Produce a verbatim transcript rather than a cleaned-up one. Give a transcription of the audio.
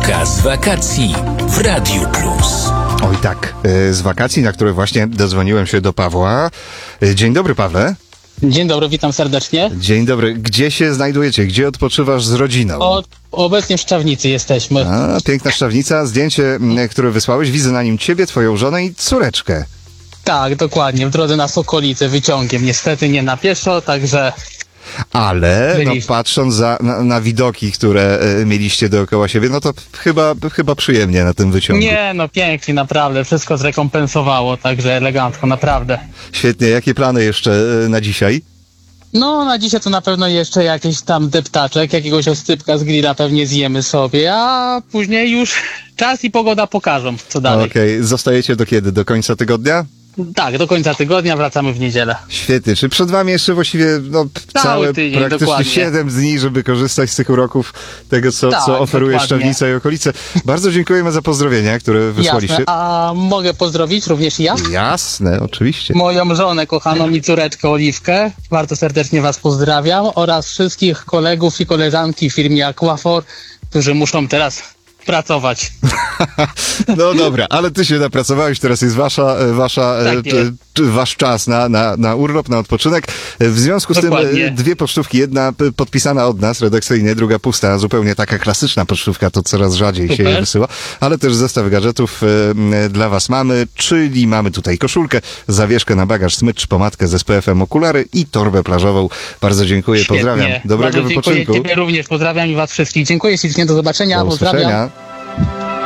Audytorka z wakacji w Radiu Plus. Oj tak, z wakacji, na które właśnie dodzwoniłem się do Pawła. Dzień dobry, Pawle. Dzień dobry, witam serdecznie. Dzień dobry. Gdzie się znajdujecie? Gdzie odpoczywasz z rodziną? O, obecnie w Szczawnicy jesteśmy. A, piękna Szczawnica. Zdjęcie, które wysłałeś, widzę na nim ciebie, twoją żonę i córeczkę. Tak, dokładnie, w drodze na Sokolice wyciągiem. Niestety nie na pieszo, także... Ale no, Byliśmy. patrząc za, na, na widoki, które e, mieliście dookoła siebie, no to chyba, chyba przyjemnie na tym wyciągu. Nie, no pięknie, naprawdę, wszystko zrekompensowało, także elegancko, naprawdę. Świetnie. Jakie plany jeszcze e, na dzisiaj? No, na dzisiaj to na pewno jeszcze jakiś tam deptaczek, jakiegoś oscypka z grilla pewnie zjemy sobie, a później już czas i pogoda pokażą, co dalej. Okej, zostajecie do kiedy? Do końca tygodnia? Tak, do końca tygodnia wracamy w niedzielę. Świetnie. Czy przed wami jeszcze właściwie no, Cały całe, tydzień, praktycznie dokładnie. siedem dni, żeby korzystać z tych uroków tego, co, Tak, co oferuje dokładnie. Szczawnica i okolice. Bardzo dziękujemy za pozdrowienia, które wysłaliście. Jasne, a mogę pozdrowić również ja? Jasne, oczywiście. Moją żonę kochaną i córeczkę Oliwkę. Bardzo serdecznie was pozdrawiam oraz wszystkich kolegów i koleżanki w firmie Aquafor, którzy muszą teraz pracować. No dobra, ale ty się napracowałeś, teraz jest wasza, e, wasza, e, Tak czy- jest. czy wasz czas na, na, na urlop, na odpoczynek. W związku z tym Dokładnie. e, dwie pocztówki, jedna p- podpisana od nas redakcyjnie, druga pusta, zupełnie taka klasyczna pocztówka, to coraz rzadziej się Super. je wysyła, ale też zestaw gadżetów e, m, dla was mamy, czyli mamy tutaj koszulkę, zawieszkę na bagaż, smycz, pomadkę z S P F-em, okulary i torbę plażową. Bardzo dziękuję, Świetnie. pozdrawiam. Dobrego Bardzo wypoczynku. dziękuję ciebie również, pozdrawiam i was wszystkich. Dziękuję ślicznie, do zobaczenia, Do pozdrawiam. usłyszenia.